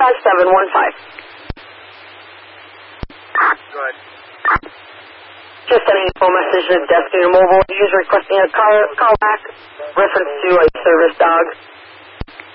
Go ahead. Just sending a phone message to desk to your mobile. User requesting a call back. Reference to a service dog.